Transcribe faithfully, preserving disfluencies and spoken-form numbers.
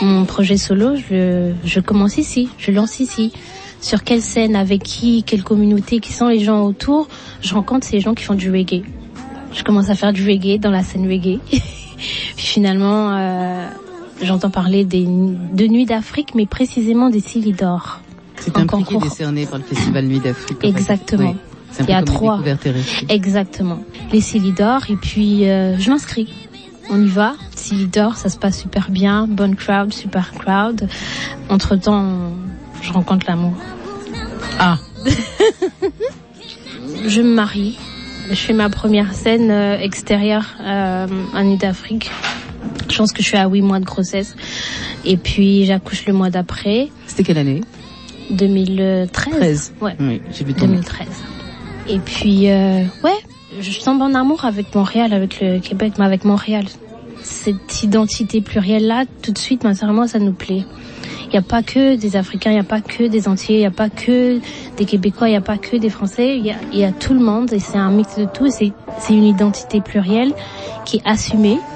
mon projet solo, je, je commence ici, je lance ici. Sur quelle scène, avec qui, quelle communauté, qui sont les gens autour, je rencontre ces gens qui font du reggae. Je commence à faire du reggae dans la scène reggae. Puis finalement, euh, j'entends parler des, de Nuits d'Afrique, mais précisément des Silly d'Or. C'est un prix qui est décerné par le Festival Nuits d'Afrique. Exactement. Oui. C'est un Il y a peu comme trois. Exactement. Les Silly d'Or, et puis euh, je m'inscris. On y va. Silly d'Or, ça se passe super bien. Bonne crowd, super crowd. Entre-temps, je rencontre l'amour. Ah. Je me marie. Je fais ma première scène euh, extérieure euh, à Nuit d'Afrique. Je pense que je suis à huit mois de grossesse. Et puis j'accouche le mois d'après. C'était quelle année? deux mille treize. treize. Ouais. Oui, j'ai vu ton deux mille treize. Et puis, euh, ouais, je tombe en amour avec Montréal, avec le Québec, mais avec Montréal. Cette identité plurielle-là, tout de suite, sincèrement, ça nous plaît. Il n'y a pas que des Africains, il n'y a pas que des Antillais, il n'y a pas que des Québécois, il n'y a pas que des Français, il y a, il y a tout le monde et c'est un mix de tout. C'est, c'est une identité plurielle qui est assumée